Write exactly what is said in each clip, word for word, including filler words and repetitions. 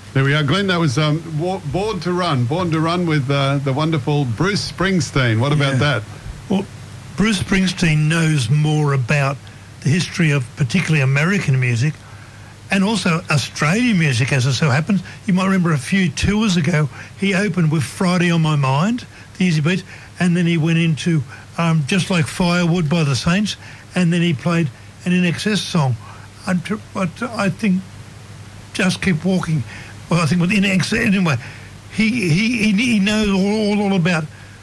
There we are, Glenn. That was um, Wa- Born to Run. Born to Run with uh, the wonderful Bruce Springsteen. What about Yeah. that? Well, Bruce Springsteen knows more about the history of particularly American music and also Australian music, as it so happens. You might remember a few tours ago, he opened with Friday on My Mind, the Easy Beats, and then he went into um, Just Like Firewood by the Saints, and then he played an In Excess song. And, but I think Just Keep Walking, well, I think with In Excess, anyway, he, he, he knows all, all about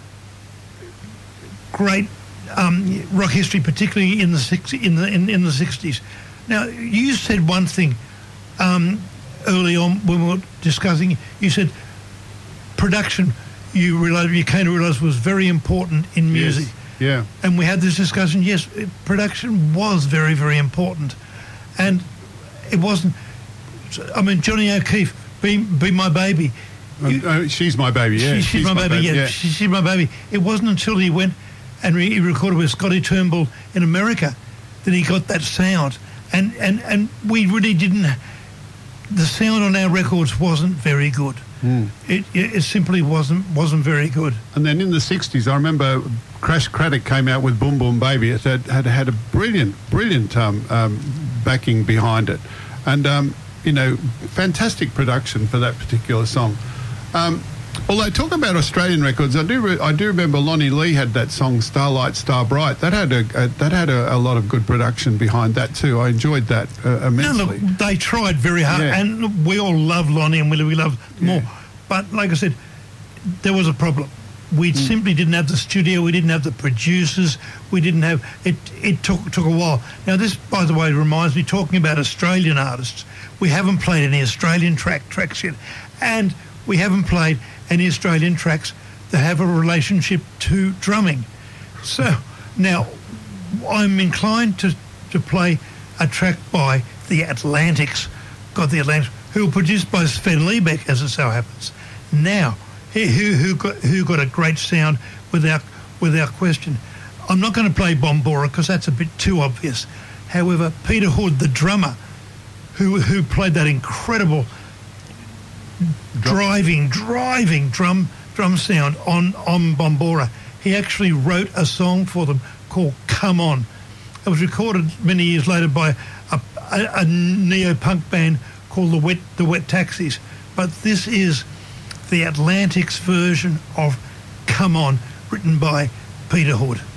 great um, rock history, particularly in the six, in the in, in the sixties. Now, you said one thing um, early on when we were discussing. You said production. You realised you came to realise was very important in music. Yes. Yeah. And we had this discussion. Yes, production was very very important, and it wasn't. I mean, Johnny O'Keefe, "Be Be My Baby." Um, uh, she's my baby. Yeah. She, she's, she's my, my baby. baby. Yeah. yeah. She, she's my baby. It wasn't until he went and he recorded with Scotty Turnbull in America that he got that sound. And, and, and we really didn't... The sound on our records wasn't very good. Mm. It, it, it simply wasn't wasn't very good. And then in the sixties, I remember Crash Craddock came out with Boom Boom Baby. It had had, had a brilliant, brilliant um, um, backing behind it. And, um, you know, fantastic production for that particular song. Um, Although talking about Australian records, I do re- I do remember Lonnie Lee had that song Starlight Star Bright. That had a, a that had a, a lot of good production behind that too. I enjoyed that uh, immensely. No, look, they tried very hard, yeah. and we all love Lonnie, and we we love them all. Yeah. But like I said, there was a problem. We mm. simply didn't have the studio. We didn't have the producers. We didn't have it. It took took a while. Now this, by the way, reminds me talking about Australian artists. We haven't played any Australian track tracks yet, and we haven't played any Australian tracks that have a relationship to drumming. So now I'm inclined to, to play a track by the Atlantics, got the Atlantics, who were produced by Sven Liebeck, as it so happens. Now, who, who, got, who got a great sound without, without question. I'm not going to play Bombora because that's a bit too obvious. However, Peter Hood, the drummer, who, who played that incredible driving, driving drum drum sound on, on Bombora. He actually wrote a song for them called Come On. It was recorded many years later by a, a, a neo-punk band called the Wet the Wet Taxis. But this is the Atlantics version of Come On, written by Peter Hood.